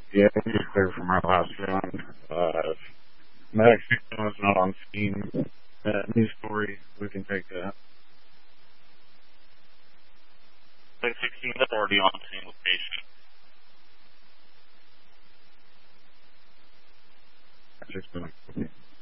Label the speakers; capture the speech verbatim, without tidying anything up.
Speaker 1: Yeah, I think it's clear from our last round. Uh, if Medic six is not on scene, uh, new story, we can take that.
Speaker 2: Medic sixteen is already on scene with patient.
Speaker 1: Just been,